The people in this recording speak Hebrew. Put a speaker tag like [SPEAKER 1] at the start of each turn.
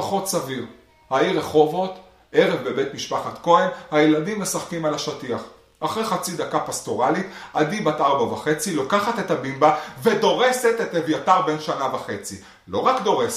[SPEAKER 1] פחות סביר. העיר רחובות, ערב בבית משפחת כהן, הילדים משחקים על השטיח. אחרי חצי דקה פסטורלית, עדי בת 4.5 לוקחת את הבימבה ודורסת את אביתר בן 1.5 שנה. לא רק דורסת,